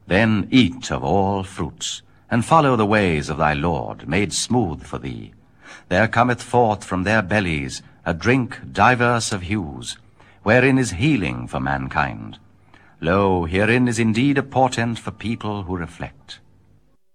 Then eat of all fruits, and follow the ways of thy Lord, made smooth for thee. There cometh forth from their bellies a drink diverse of hues, wherein is healing for mankind. Lo, herein is indeed a portent for people who reflect.